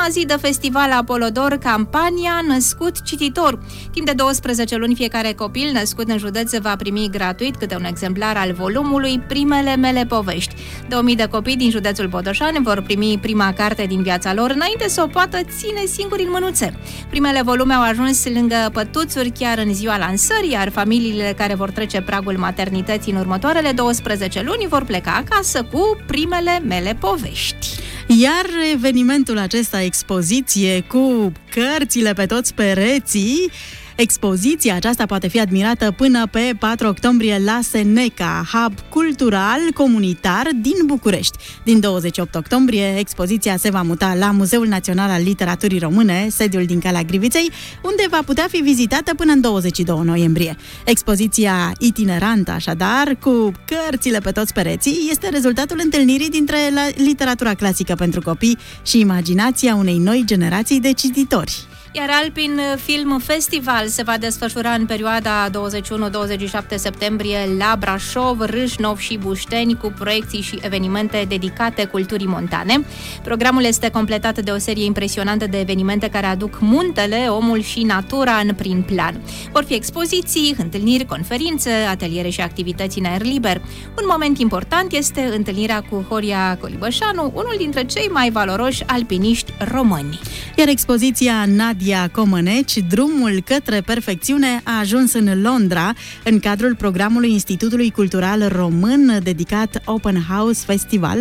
zi de festival Apolodor, campania Născut Cititor. Timp de 12 luni, fiecare copil născut în județ va primi gratuit câte un exemplar al volumului Primele mele povești. 2000 de copii din județul Botoșani vor primi prima carte din viața lor înainte să o poată ține singuri în mânuțe. Primele volume au ajuns lângă pătuțuri chiar în ziua lansării, iar familiile care vor trece pragul maternității în următoarele 12 luni vor pleca acasă cu primele mele povești. Iar evenimentul acesta, expoziție cu cărțile pe toți pereții, expoziția aceasta poate fi admirată până pe 4 octombrie la Seneca, hub cultural comunitar din București. Din 28 octombrie, expoziția se va muta la Muzeul Național al Literaturii Române, sediul din Calea Griviței, unde va putea fi vizitată până în 22 noiembrie. Expoziția itinerantă, așadar, cu cărțile pe toți pereții, este rezultatul întâlnirii dintre literatura clasică pentru copii și imaginația unei noi generații de cititori. Iar Alpin Film Festival se va desfășura în perioada 21-27 septembrie la Brașov, Râșnov și Bușteni, cu proiecții și evenimente dedicate culturii montane. Programul este completat de o serie impresionantă de evenimente care aduc muntele, omul și natura în prim plan. Vor fi expoziții, întâlniri, conferințe, ateliere și activități în aer liber. Un moment important este întâlnirea cu Horia Colibășanu, unul dintre cei mai valoroși alpiniști români. Iar expoziția Nadia Comăneci, Drumul către perfecțiune, a ajuns în Londra în cadrul programului Institutului Cultural Român dedicat Open House Festival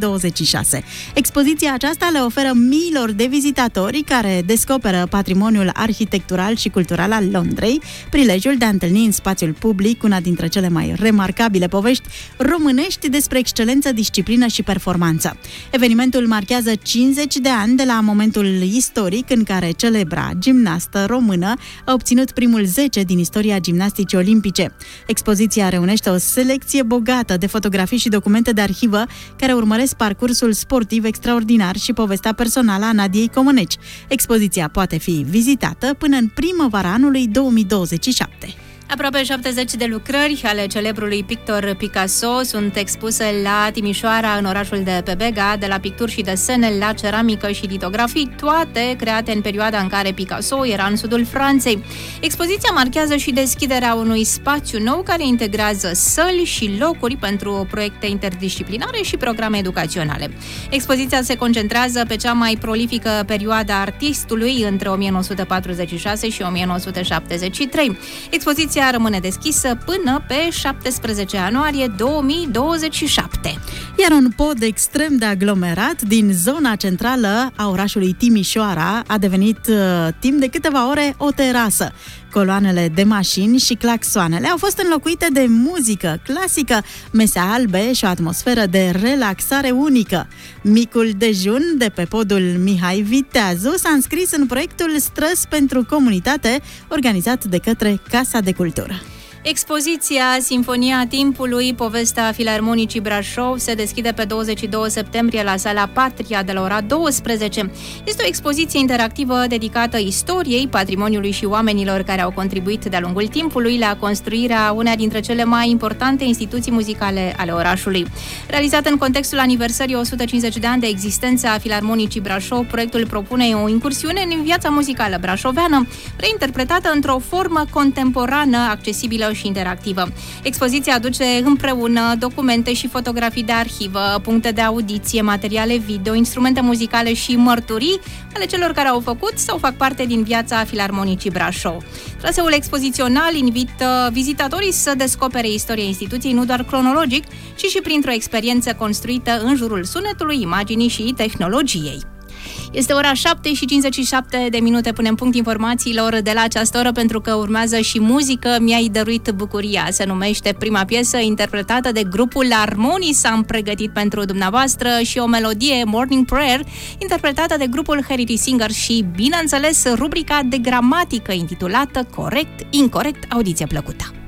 2026. Expoziția aceasta le oferă miilor de vizitatori care descoperă patrimoniul arhitectural și cultural al Londrei, prilejul de a întâlni în spațiul public una dintre cele mai remarcabile povești românești despre excelență, disciplină și performanță. Evenimentul marchează 50 de ani de la momentul istoric în care celebra gimnastă română a obținut primul 10 din istoria gimnasticii olimpice. Expoziția reunește o selecție bogată de fotografii și documente de arhivă care urmăresc parcursul sportiv extraordinar și povestea personală a Nadiei Comăneci. Expoziția poate fi vizitată până în primăvara anului 2027. Aproape 70 de lucrări ale celebrului pictor Picasso sunt expuse la Timișoara, în orașul de Pebega, de la picturi și desene la ceramică și litografii, toate create în perioada în care Picasso era în sudul Franței. Expoziția marchează și deschiderea unui spațiu nou care integrează săli și locuri pentru proiecte interdisciplinare și programe educaționale. Expoziția se concentrează pe cea mai prolifică perioadă a artistului între 1946 și 1973. Expoziția rămâne deschisă până pe 17 ianuarie 2027. Iar un pod extrem de aglomerat din zona centrală a orașului Timișoara a devenit timp de câteva ore o terasă. Coloanele de mașini și claxoanele au fost înlocuite de muzică clasică, mese albe și o atmosferă de relaxare unică. Micul dejun de pe podul Mihai Viteazu s-a înscris în proiectul Străzi pentru Comunitate, organizat de către Casa de Cultură. Expoziția Sinfonia Timpului, povestea Filarmonicii Brașov, se deschide pe 22 septembrie la Sala Patria de la ora 12. Este o expoziție interactivă dedicată istoriei, patrimoniului și oamenilor care au contribuit de-a lungul timpului la construirea uneia dintre cele mai importante instituții muzicale ale orașului. Realizat în contextul aniversării 150 de ani de existență a Filarmonicii Brașov, proiectul propune o incursiune în viața muzicală brașoveană, reinterpretată într-o formă contemporană, accesibilă și interactivă. Expoziția aduce împreună documente și fotografii de arhivă, puncte de audiție, materiale video, instrumente muzicale și mărturii ale celor care au făcut sau fac parte din viața Filarmonicii Brașov. Traseul expozițional invită vizitatorii să descopere istoria instituției nu doar cronologic, ci și printr-o experiență construită în jurul sunetului, imaginii și tehnologiei. Este ora 7:57, punem punct informațiilor de la această oră, pentru că urmează și muzică. Mi-ai dăruit bucuria, se numește prima piesă, interpretată de grupul Harmonis. Am pregătit pentru dumneavoastră și o melodie, Morning Prayer, interpretată de grupul Heritage Singers și, bineînțeles, rubrica de gramatică intitulată Corect, Incorect. Audiție plăcută!